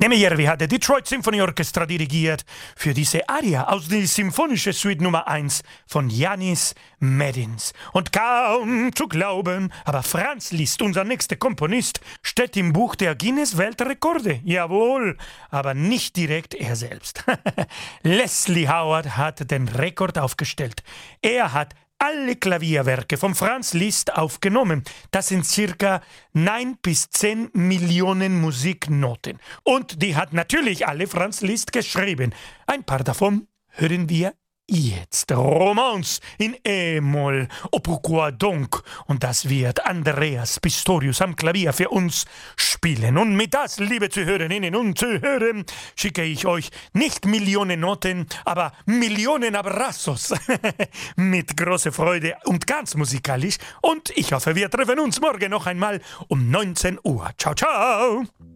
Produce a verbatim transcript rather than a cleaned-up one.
Demejärvi hat der Detroit Symphony Orchestra dirigiert für diese Aria aus der Symphonische Suite Nummer eins von Janis Medins. Und kaum zu glauben, aber Franz Liszt, unser nächster Komponist, steht im Buch der Guinness-Weltrekorde. Jawohl, aber nicht direkt er selbst. Leslie Howard hat den Rekord aufgestellt. Er hat alle Klavierwerke von Franz Liszt aufgenommen. Das sind circa neun bis zehn Millionen Musiknoten. Und die hat natürlich alle Franz Liszt geschrieben. Ein paar davon hören wir jetzt. Romance in E-Moll. Oh, pourquoi donc? Und das wird Andreas Pistorius am Klavier für uns spielen. Und mit das, liebe Zuhörerinnen und Zuhörer, schicke ich euch nicht Millionen Noten, aber Millionen Abrazos. Mit großer Freude und ganz musikalisch. Und ich hoffe, wir treffen uns morgen noch einmal um neunzehn Uhr. Ciao, ciao!